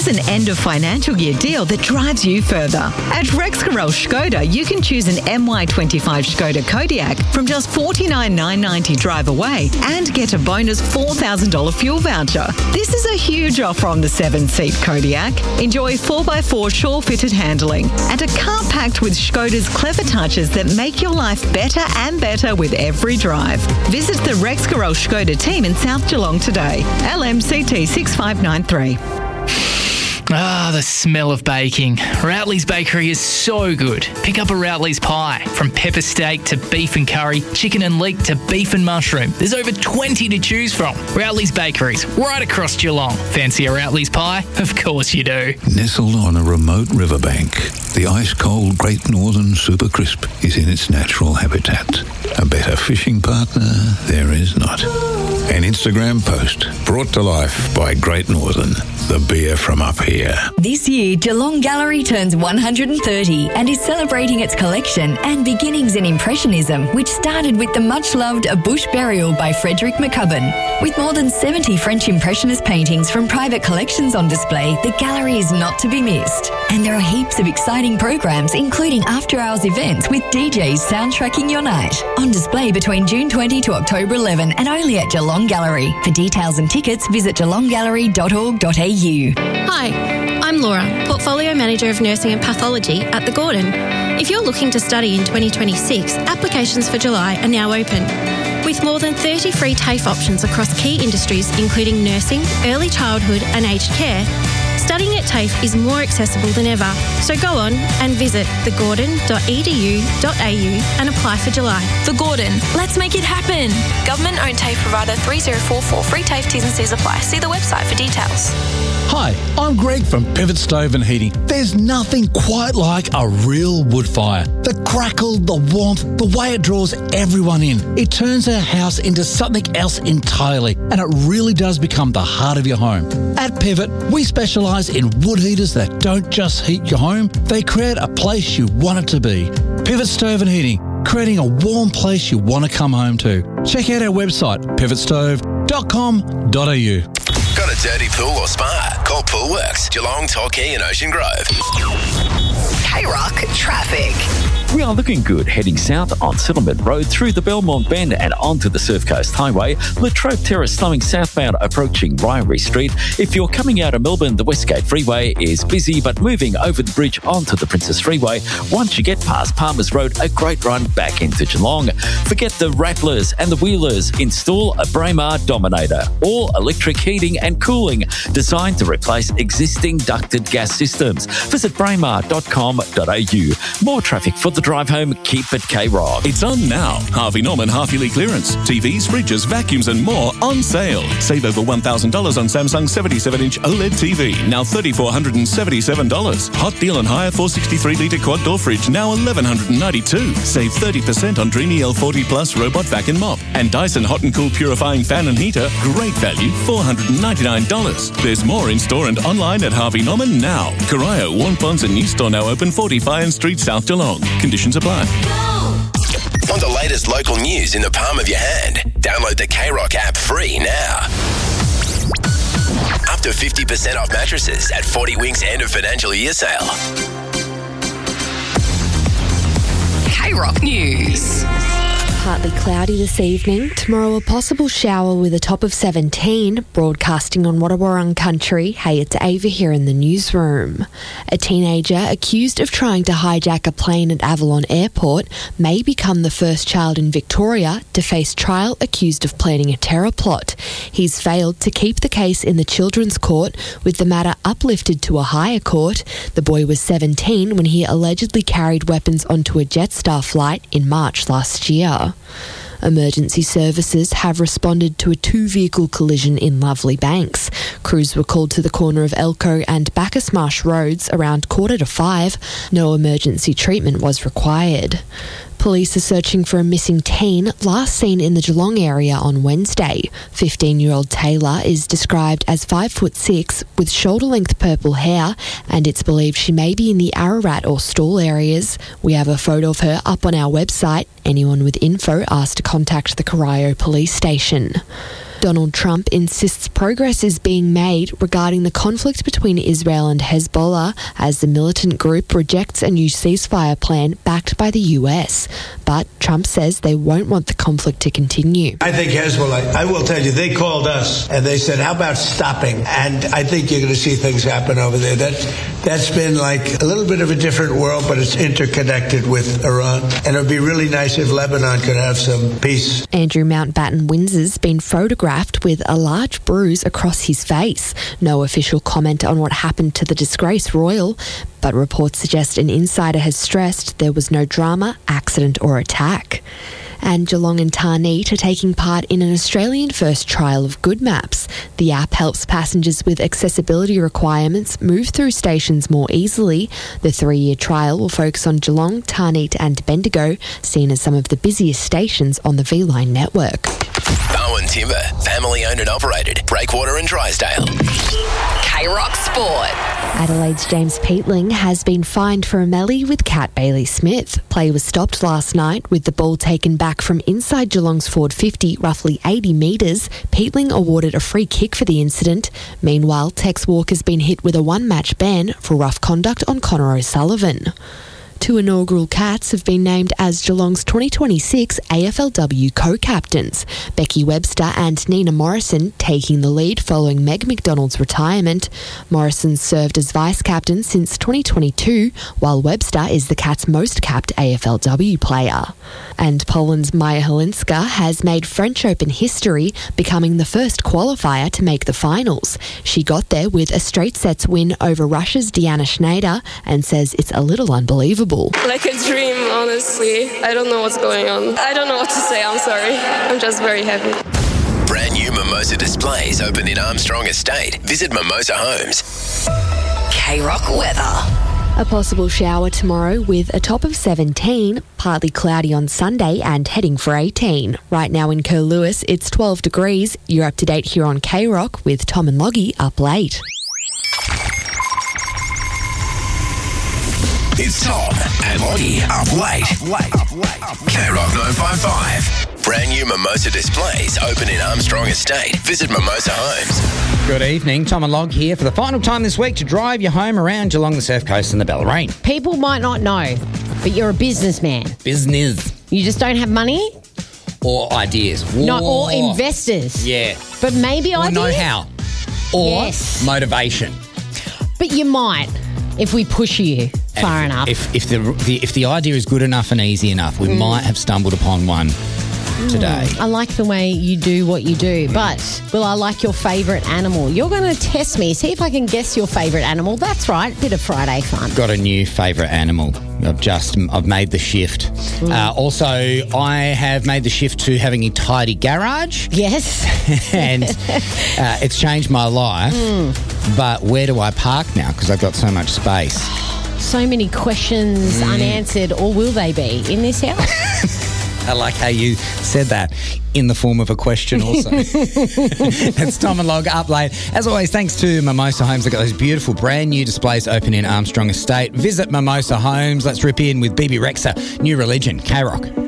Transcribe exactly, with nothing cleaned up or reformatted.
Choose an end of financial year deal that drives you further. At Rex Carrel Skoda, you can choose an M Y twenty-five Skoda Kodiaq from just forty-nine thousand nine hundred ninety dollars drive away and get a bonus four thousand dollars fuel voucher. This is a huge offer on the seven-seat Kodiaq. Enjoy four by four shore-fitted handling and a car packed with Skoda's clever touches that make your life better and better with every drive. Visit the Rex Carrel Skoda team in South Geelong today. L M C T six five nine three. Ah, the smell of baking. Routley's Bakery is so good. Pick up a Routley's pie. From pepper steak to beef and curry, chicken and leek to beef and mushroom. There's over twenty to choose from. Routley's Bakeries, right across Geelong. Fancy a Routley's pie? Of course you do. Nestled on a remote riverbank, the ice-cold Great Northern Super Crisp is in its natural habitat. A better fishing partner there is not. An Instagram post brought to life by Great Northern, the beer from up here. This year, Geelong Gallery turns one hundred thirty and is celebrating its collection and beginnings in Impressionism, which started with the much-loved A Bush Burial by Frederick McCubbin. With more than seventy French Impressionist paintings from private collections on display, the gallery is not to be missed. And there are heaps of exciting programs, including after-hours events with D Js soundtracking your night. On display between June twentieth to October eleventh and only at Geelong Gallery. For details and tickets, visit geelong gallery dot org dot a u. Hi, I'm Laura, Portfolio Manager of Nursing and Pathology at The Gordon. If you're looking to study in twenty twenty-six, applications for July are now open. With more than thirty free TAFE options across key industries including nursing, early childhood and aged care, studying at TAFE is more accessible than ever. So go on and visit the gordon dot e d u dot a u and apply for July. The Gordon, let's make it happen. Government-owned TAFE provider three zero four four. Free TAFE T's and C's apply. See the website for details. Hi, I'm Greg from Pivot Stove and Heating. There's nothing quite like a real wood fire. The crackle, the warmth, the way it draws everyone in. It turns our house into something else entirely, and it really does become the heart of your home. At Pivot, we specialise in wood heaters that don't just heat your home, they create a place you want it to be. Pivot Stove and Heating, creating a warm place you want to come home to. Check out our website, pivot stove dot com dot a u. Got a dirty pool or spa? Call Poolworks, Geelong, Torquay and Ocean Grove. K-Rock traffic. We are looking good heading south on Settlement Road through the Belmont Bend and onto the Surf Coast Highway. Latrobe Terrace slowing southbound approaching Ryrie Street. If you're coming out of Melbourne, the Westgate Freeway is busy but moving over the bridge onto the Princess Freeway. Once you get past Palmers Road, a great run back into Geelong. Forget the Rattlers and the Wheelers. Install a Braemar Dominator. All electric heating and cooling designed to replace existing ducted gas systems. Visit braemar dot com dot a u. More traffic for the drive home. Keep it K-Rock. It's on now. Harvey Norman half-yearly clearance. T Vs, fridges, vacuums and more on sale. Save over one thousand dollars on Samsung seventy-seven inch OLED T V. Now three thousand four hundred seventy-seven dollars. Hot deal on higher four hundred sixty-three litre quad door fridge. Now one thousand one hundred ninety-two dollars. Save thirty percent on Dreamy L forty Plus robot vac and mop. And Dyson Hot and Cool purifying fan and heater. Great value, four hundred ninety-nine dollars. There's more in-store and online at Harvey Norman now. Corio, Warnponds and new store now open forty Fyan Street, South Geelong. Conditions apply. Want the latest local news in the palm of your hand? Download the K-Rock app free now. Up to fifty percent off mattresses at forty Winks end of financial year sale. K-Rock News. Partly cloudy this evening. Tomorrow a possible shower with a top of seventeen. Broadcasting on Wadawurrung country. Hey, it's Ava here in the newsroom. A teenager accused of trying to hijack a plane at Avalon Airport may become the first child in Victoria to face trial accused of planning a terror plot. He's failed to keep the case in the Children's Court, with the matter uplifted to a higher court. The boy was seventeen when he allegedly carried weapons onto a Jetstar flight in March last year. Emergency services have responded to a two-vehicle collision in Lovely Banks. Crews were called to the corner of Elko and Bacchus Marsh Roads around quarter to five. No emergency treatment was required. Police are searching for a missing teen last seen in the Geelong area on Wednesday. fifteen-year-old Taylor is described as five foot six with shoulder-length purple hair, and it's believed she may be in the Ararat or Stawell areas. We have a photo of her up on our website. Anyone with info asked to contact the Corio police station. Donald Trump insists progress is being made regarding the conflict between Israel and Hezbollah as the militant group rejects a new ceasefire plan backed by the U S. But Trump says they won't want the conflict to continue. I think Hezbollah, I will tell you, they called us and they said, how about stopping? And I think you're going to see things happen over there. That's, that's been like a little bit of a different world, but it's interconnected with Iran. And it would be really nice if Lebanon could have some peace. Andrew Mountbatten Windsor's been photographed with a large bruise across his face. No official comment on what happened to the disgraced royal, but reports suggest an insider has stressed there was no drama, accident or attack. And Geelong and Tarneet are taking part in an Australian-first trial of Good Maps. The app helps passengers with accessibility requirements move through stations more easily. The three-year trial will focus on Geelong, Tarneet and Bendigo, seen as some of the busiest stations on the V-Line network. Bowen Timber, family owned and operated. Breakwater and Drysdale. K-Rock Sport. Adelaide's James Peatling has been fined for a melee with Kat Bailey-Smith. Play was stopped last night with the ball taken back from inside Geelong's forward fifty, roughly eighty metres. Peatling awarded a free kick for the incident. Meanwhile, Tex Walker's been hit with a one-match ban for rough conduct on Connor O'Sullivan. Two inaugural Cats have been named as Geelong's twenty twenty-six A F L W co-captains. Becky Webster and Nina Morrison taking the lead following Meg McDonald's retirement. Morrison served as vice-captain since twenty twenty-two, while Webster is the Cats' most capped A F L W player. And Poland's Maja Halinska has made French Open history, becoming the first qualifier to make the finals. She got there with a straight sets win over Russia's Diana Schneider and says it's a little unbelievable. Like a dream, honestly. I don't know what's going on. I don't know what to say, I'm sorry. I'm just very happy. Brand new Mimosa displays open in Armstrong Estate. Visit Mimosa Homes. K-Rock weather. A possible shower tomorrow with a top of seventeen, partly cloudy on Sunday and heading for eighteen. Right now in Curlewis, it's twelve degrees. You're up to date here on K-Rock with Tom and Loggie up late. It's Tom and Loggie up late. K-Rock nine five five. Brand new Mimosa displays open in Armstrong Estate. Visit Mimosa Homes. Good evening. Tom and Log here for the final time this week to drive you home around Geelong, the Surf Coast and the Bellarine. People might not know, but you're a businessman. Business. You just don't have money? Or ideas. No, or investors. Yeah. But maybe or ideas? Or know-how. Or yes. motivation. But you might if we push you far if, enough. If, if, the, the, if the idea is good enough and easy enough, we mm. might have stumbled upon one today. Mm, I like the way you do what you do, but will I like your favourite animal? You're going to test me, see if I can guess your favourite animal. That's right, bit of Friday fun. Got a new favourite animal. I've just, I've made the shift. Mm. Uh, also, I have made the shift to having a tidy garage. Yes. and uh, it's changed my life. Mm. But where do I park now? Because I've got so much space. So many questions mm. unanswered, or will they be, in this house? I like how you said that in the form of a question also. That's Tom and Log up late. As always, thanks to Mimosa Homes. They've got those beautiful brand new displays open in Armstrong Estate. Visit Mimosa Homes. Let's rip in with B B Rexha, New Religion, K-Rock.